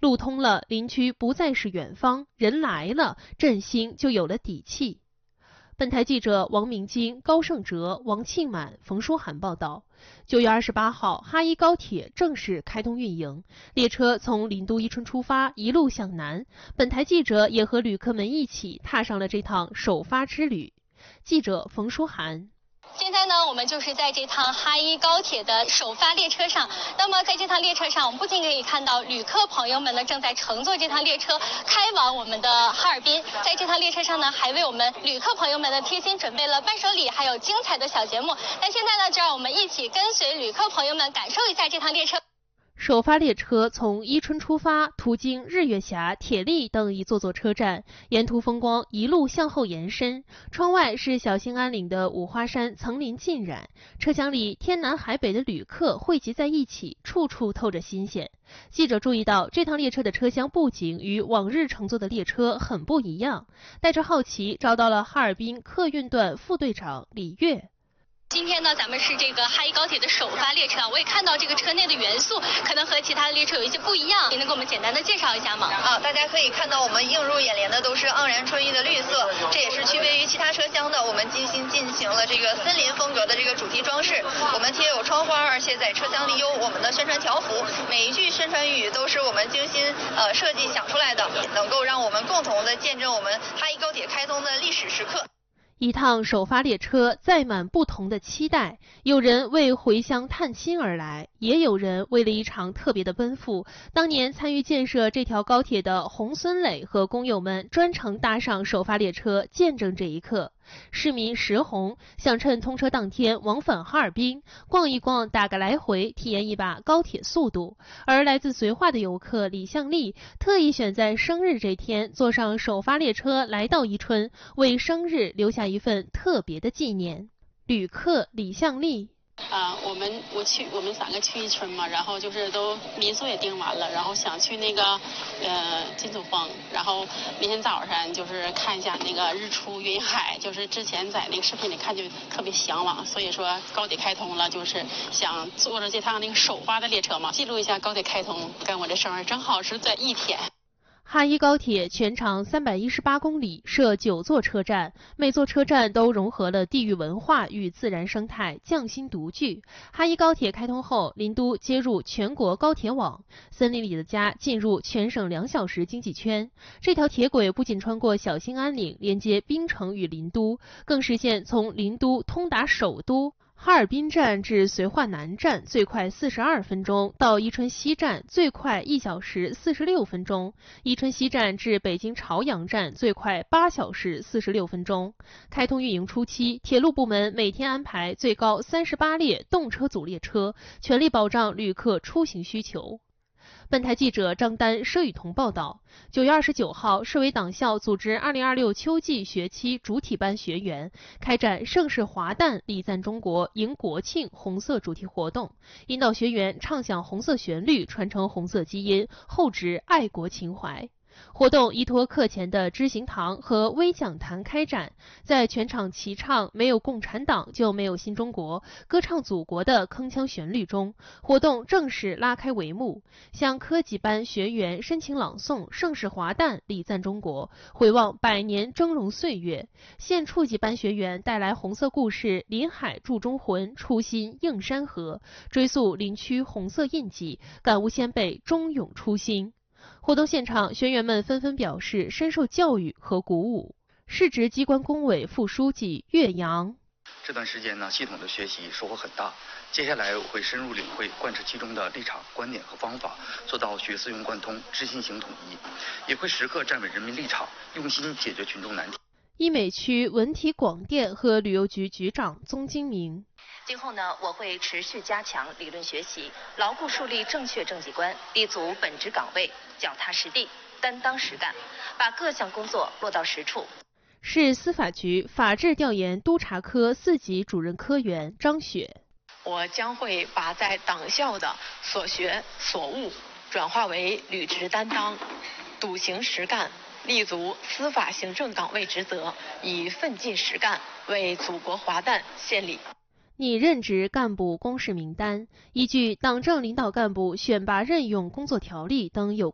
路通了，林区不再是远方，人来了，振兴就有了底气。本台记者王明金、高胜哲、王庆满、冯书涵报道：9月28号，哈伊高铁正式开通运营，列车从林都伊春出发，一路向南。本台记者也和旅客们一起踏上了这趟首发之旅。记者冯书涵。 现在呢，我们就是在这趟哈伊高铁的首发列车上。那么在这趟列车上，我们不仅可以看到旅客朋友们呢正在乘坐这趟列车开往我们的哈尔滨，在这趟列车上呢，还为我们旅客朋友们呢贴心准备了伴手礼，还有精彩的小节目。那现在呢，就让我们一起跟随旅客朋友们感受一下这趟列车。 首发列车从伊春出发，途经日月峡、铁力等一座座车站，沿途风光一路向后延伸。窗外是小兴安岭的五花山层林尽染，车厢里天南海北的旅客汇集在一起，处处透着新鲜。记者注意到，这趟列车的车厢布景与往日乘坐的列车很不一样。带着好奇，找到了哈尔滨客运段副队长李跃。 今天呢，咱们是这个哈伊高铁的首发列车啊，我也看到这个车内的元素可能和其他的列车有一些不一样，您能给我们简单的介绍一下吗？ 大家可以看到我们映入眼帘的都是盎然春意的绿色，这也是区别于其他车厢的。我们精心进行了这个森林风格的这个主题装饰，我们贴有窗花，而且在车厢里有我们的宣传条幅，每一句宣传语都是我们精心设计想出来的，能够让我们共同的见证我们哈伊高铁开通的历史时刻。 一趟首发列车载满不同的期待，有人为回乡探亲而来，也有人为了一场特别的奔赴。当年参与建设这条高铁的洪孙磊和工友们专程搭上首发列车，见证这一刻。市民石红想趁通车当天往返哈尔滨，逛一逛，打个来回，体验一把高铁速度。而来自绥化的游客李向丽特意选在生日这天坐上首发列车来到宜春，为生日留下一份特别的纪念。旅客李向丽。 我们3个去宜春嘛，然后就是都民宿也订完了，然后想去那个金祖峰，然后明天早上就是看一下那个日出云海，就是之前在那个视频里看就特别向往，所以说高铁开通了，就是想坐着这趟那个首发的列车嘛，记录一下高铁开通跟我这生日正好是在一天。 哈伊高铁全长318公里，设9座车站，每座车站都融合了地域文化与自然生态，匠心独具。哈伊高铁开通后，林都接入全国高铁网，森林里的家进入全省2小时经济圈。这条铁轨不仅穿过小兴安岭，连接槟城与林都，更实现从林都通达首都哈尔滨站至绥化南站最快42分钟，到宜春西站最快1小时46分钟，宜春西站至北京朝阳站最快8小时46分钟。开通运营初期，铁路部门每天安排最高38列动车组列车，全力保障旅客出行需求。本台记者张丹、佘雨桐报道：9月29号，市委党校组织2026秋季学期主体班学员开展盛世华诞礼赞中国迎国庆红色主题活动，引导学员唱响红色旋律，传承红色基因，厚植爱国情怀。活动依托课前的知行堂和微讲坛开展，在全场齐唱没有共产党就没有新中国，歌唱祖国的铿锵旋律中，活动正式拉开帷幕。向科级班学员深情朗诵盛世华诞礼赞中国，回望100年峥嵘岁月。县处级班学员带来红色故事林海铸中魂，初心映山河，追溯林区红色印记，感悟先辈忠勇初心。活动现场，学员们纷纷表示深受教育和鼓舞。市直机关工委副书记岳阳： 这段时间呢，系统的学习收获很大。接下来我会深入领会、贯彻其中的立场、观点和方法，做到学思用贯通、知行行统一，也会时刻站稳人民立场，用心解决群众难题。 医美区文体广电和旅游局局长宗金明： 今后呢，我会持续加强理论学习，牢固树立正确政绩观，立足本职岗位，脚踏实地，担当实干，把各项工作落到实处。 市司法局法制调研督察科4级主任科员张雪： 我将会把在党校的所学所悟转化为履职担当，笃行实干，立足司法行政岗位职责，以奋进实干为祖国华诞献礼。 拟任职干部公示名单，依据《党政领导干部选拔任用工作条例》等有